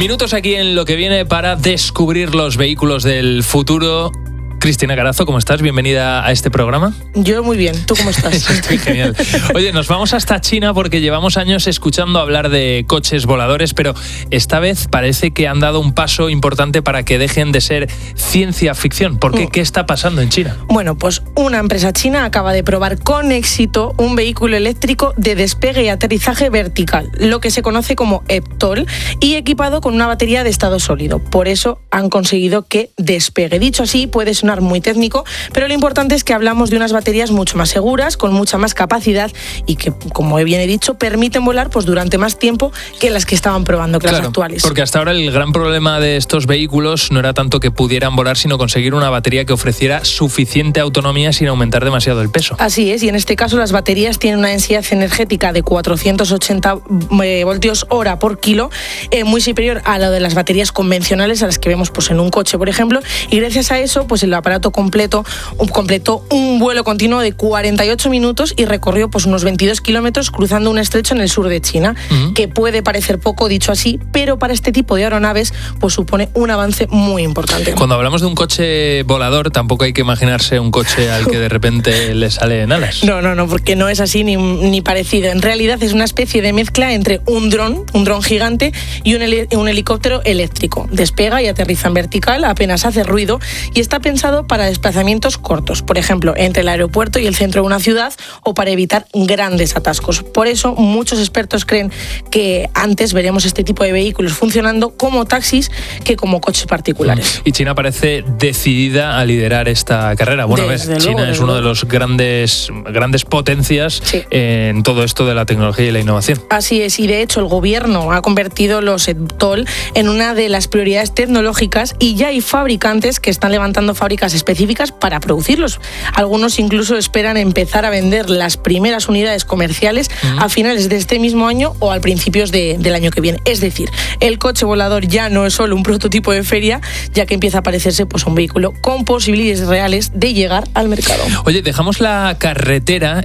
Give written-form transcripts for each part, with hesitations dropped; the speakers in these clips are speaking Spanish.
Minutos aquí en Lo que viene para descubrir los vehículos del futuro. Cristina Carazo, ¿cómo estás? Bienvenida a este programa. Yo muy bien, ¿tú cómo estás? Estoy genial. Oye, nos vamos hasta China porque llevamos años escuchando hablar de coches voladores, pero esta vez parece que han dado un paso importante para que dejen de ser ciencia ficción. ¿Por qué? ¿Qué está pasando en China? Bueno, pues una empresa china acaba de probar con éxito un vehículo eléctrico de despegue y aterrizaje vertical, lo que se conoce como eVTOL, y equipado con una batería de estado sólido. Por eso han conseguido que despegue. Dicho así, puede sonar muy técnico, pero lo importante es que hablamos de unas baterías mucho más seguras, con mucha más capacidad y que, como bien he dicho, permiten volar pues durante más tiempo que las que estaban probando, que las actuales. Porque hasta ahora el gran problema de estos vehículos no era tanto que pudieran volar, sino conseguir una batería que ofreciera suficiente autonomía sin aumentar demasiado el peso. Así es, y en este caso las baterías tienen una densidad energética de 480 voltios hora por kilo, muy superior a lo de las baterías convencionales, a las que vemos pues en un coche, por ejemplo, y gracias a eso pues el aparato completó un vuelo continuo de 48 minutos y recorrió pues unos 22 kilómetros cruzando un estrecho en el sur de China, que puede parecer poco dicho así, pero para este tipo de aeronaves pues supone un avance muy importante. Cuando hablamos de un coche volador, tampoco hay que imaginarse un coche al que de repente le salen alas. No, porque no es así ni parecido. En realidad es una especie de mezcla entre un dron gigante y un helicóptero eléctrico. Despega y aterriza en vertical, apenas hace ruido y está pensado para desplazamientos cortos, por ejemplo, entre el aeropuerto y el centro de una ciudad, o para evitar grandes atascos. Por eso, muchos expertos creen que antes veremos este tipo de vehículos funcionando como taxis que como coches particulares. Y China parece decidida a liderar esta carrera. Bueno, China es uno de los grandes potencias en todo esto de la tecnología y la innovación. Así es, y de hecho el gobierno ha convertido los eVTOL en una de las prioridades tecnológicas y ya hay fabricantes que están levantando fábricas específicas para producirlos. Algunos incluso esperan empezar a vender las primeras unidades comerciales a finales de este mismo año o al principios del año que viene. Es decir, el coche volador ya no es solo un prototipo de feria, ya que empieza a parecerse pues un vehículo con posibilidades reales de llegar al mercado. Oye, dejamos la carretera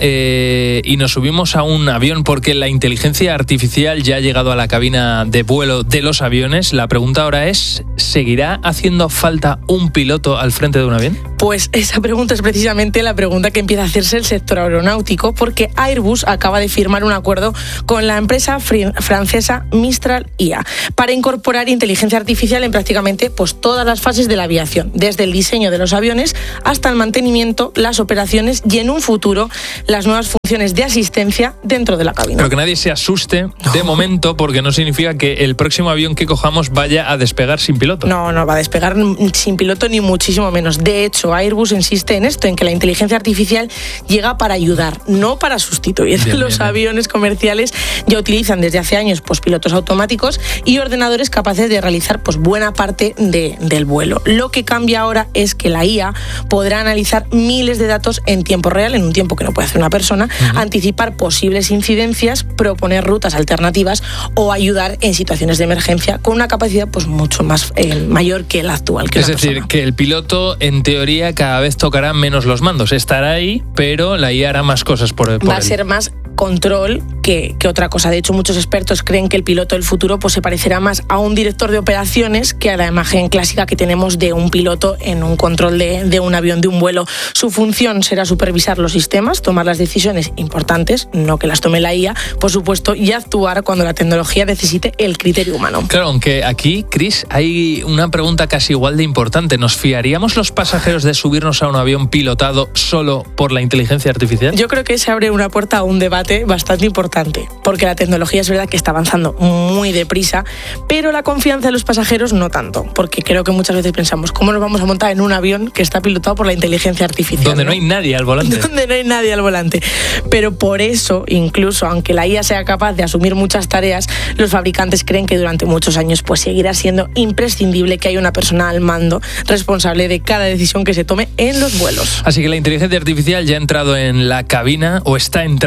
y nos subimos a un avión porque la inteligencia artificial ya ha llegado a la cabina de vuelo de los aviones. La pregunta ahora es, ¿seguirá haciendo falta un piloto al frente de un avión? Pues esa pregunta es precisamente la pregunta que empieza a hacerse el sector aeronáutico, porque Airbus acaba de firmar un acuerdo con la empresa francesa Mistral IA para incorporar inteligencia artificial en prácticamente pues todas las fases de la aviación, desde el diseño de los aviones hasta el mantenimiento, las operaciones y en un futuro las nuevas funciones de asistencia dentro de la cabina. Pero que nadie se asuste de momento, porque no significa que el próximo avión que cojamos vaya a despegar sin piloto. No va a despegar sin piloto ni muchísimo menos. De hecho, Airbus insiste en esto, en que la inteligencia artificial llega para ayudar, no para sustituir. Los aviones comerciales ya utilizan desde hace años pues pilotos automáticos y ordenadores capaces de realizar pues buena parte del vuelo. Lo que cambia ahora es que la IA podrá analizar miles de datos en tiempo real, en un tiempo que no puede hacer una persona, anticipar posibles incidencias, proponer rutas alternativas o ayudar en situaciones de emergencia con una capacidad pues mucho más mayor que la actual. Es decir, que el piloto en teoría cada vez tocará menos los mandos. Estará ahí, pero la IA hará más cosas por él. Va a ser más control que otra cosa. De hecho, muchos expertos creen que el piloto del futuro pues se parecerá más a un director de operaciones que a la imagen clásica que tenemos de un piloto en un control de un avión, de un vuelo. Su función será supervisar los sistemas, tomar las decisiones importantes, no que las tome la IA, por supuesto, y actuar cuando la tecnología necesite el criterio humano. Claro, aunque aquí, Cris, hay una pregunta casi igual de importante. ¿Nos fiaríamos los pasajeros de subirnos a un avión pilotado solo por la inteligencia artificial? Yo creo que se abre una puerta a un debate bastante importante, porque la tecnología es verdad que está avanzando muy deprisa, pero la confianza de los pasajeros no tanto, porque creo que muchas veces pensamos, ¿cómo nos vamos a montar en un avión que está pilotado por la inteligencia artificial? Donde no hay nadie al volante. Donde no hay nadie al volante. Pero por eso, incluso aunque la IA sea capaz de asumir muchas tareas, los fabricantes creen que durante muchos años pues seguirá siendo imprescindible que haya una persona al mando responsable de cada decisión que se tome en los vuelos. Así que la inteligencia artificial ya ha entrado en la cabina, o está entrando poco a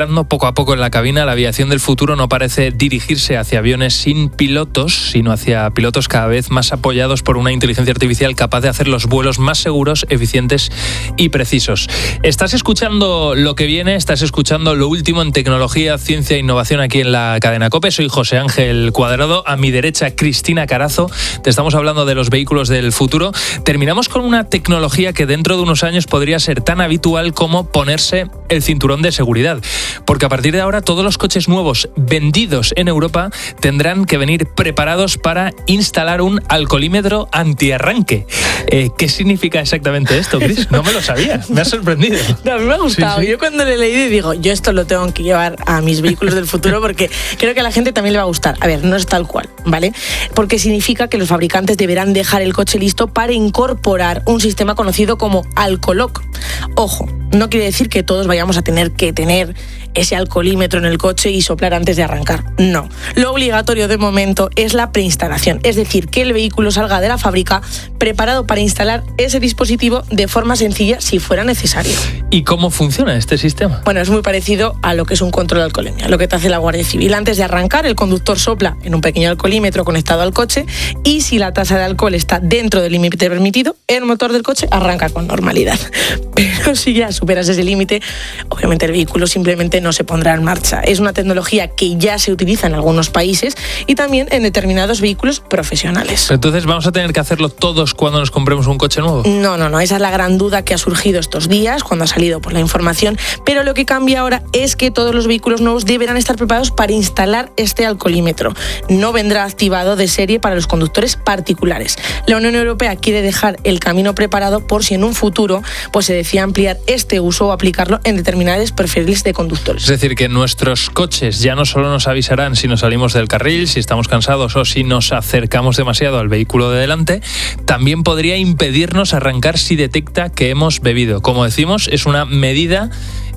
a poco en la cabina. La aviación del futuro no parece dirigirse hacia aviones sin pilotos, sino hacia pilotos cada vez más apoyados por una inteligencia artificial capaz de hacer los vuelos más seguros, eficientes y precisos. Estás escuchando Lo que viene, estás escuchando lo último en tecnología, ciencia e innovación aquí en la cadena COPE. Soy José Ángel Cuadrado, a mi derecha Cristina Carazo. Te estamos hablando de los vehículos del futuro. Terminamos con una tecnología que dentro de unos años podría ser tan habitual como ponerse el cinturón de seguridad, porque a partir de ahora todos los coches nuevos vendidos en Europa tendrán que venir preparados para instalar un alcoholímetro antiarranque. ¿Qué significa exactamente esto, Cris? No me lo sabía, me ha sorprendido. No, a mí me ha gustado. Sí. Yo cuando le leí digo, yo esto lo tengo que llevar a mis vehículos del futuro porque creo que a la gente también le va a gustar. A ver, no es tal cual, ¿vale? Porque significa que los fabricantes deberán dejar el coche listo para incorporar un sistema conocido como Alcolock. Ojo, no quiere decir que todos vayamos a tener que tener ese alcoholímetro en el coche y soplar antes de arrancar. No. Lo obligatorio de momento es la preinstalación, es decir, que el vehículo salga de la fábrica preparado para instalar ese dispositivo de forma sencilla si fuera necesario. ¿Y cómo funciona este sistema? Bueno, es muy parecido a lo que es un control de alcoholemia, lo que te hace la Guardia Civil. Antes de arrancar, el conductor sopla en un pequeño alcoholímetro conectado al coche y si la tasa de alcohol está dentro del límite permitido, el motor del coche arranca con normalidad. Pero si ya superas ese límite, obviamente el vehículo simplemente no se pondrá en marcha. Es una tecnología que ya se utiliza en algunos países y también en determinados vehículos profesionales. Entonces, ¿vamos a tener que hacerlo todos cuando nos compremos un coche nuevo? No. Esa es la gran duda que ha surgido estos días cuando ha salido por la información. Pero lo que cambia ahora es que todos los vehículos nuevos deberán estar preparados para instalar este alcoholímetro. No vendrá activado de serie para los conductores particulares. La Unión Europea quiere dejar el camino preparado por si en un futuro pues se decía ampliar este uso o aplicarlo en determinados perfiles de conductores. Es decir, que nuestros coches ya no solo nos avisarán si nos salimos del carril, si estamos cansados o si nos acercamos demasiado al vehículo de delante, también podría impedirnos arrancar si detecta que hemos bebido. Como decimos, es una medida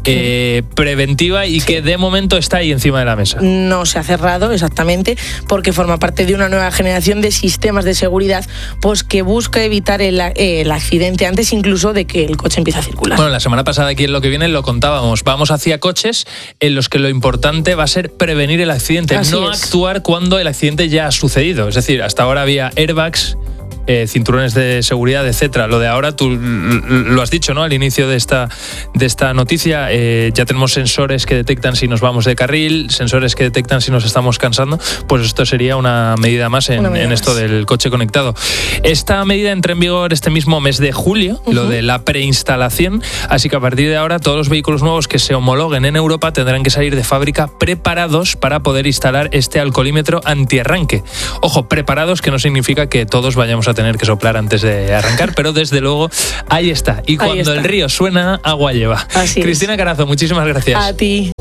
preventiva y que de momento está ahí encima de la mesa. No se ha cerrado exactamente porque forma parte de una nueva generación de sistemas de seguridad pues que busca evitar el accidente antes incluso de que el coche empiece a circular. Bueno, la semana pasada aquí en Lo que viene lo contábamos. Vamos hacia coches en los que lo importante va a ser prevenir el accidente, no actuar cuando el accidente ya ha sucedido. Es decir, hasta ahora había airbags, cinturones de seguridad, etcétera. Lo de ahora, tú lo has dicho, ¿no? Al inicio de esta noticia, ya tenemos sensores que detectan si nos vamos de carril, sensores que detectan si nos estamos cansando. Pues esto sería una medida más en esto del coche conectado. Esta medida entra en vigor este mismo mes de julio, lo de la preinstalación, así que a partir de ahora todos los vehículos nuevos que se homologuen en Europa tendrán que salir de fábrica preparados para poder instalar este alcoholímetro antiarranque. Ojo, preparados, que no significa que todos vayamos a tener que soplar antes de arrancar, pero desde luego ahí está. Y cuando el río suena, agua lleva. Así Cristina Carazo, muchísimas gracias. A ti.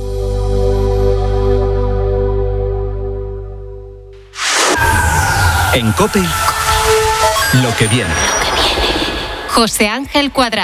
En COPE, lo que viene. José Ángel Cuadrado.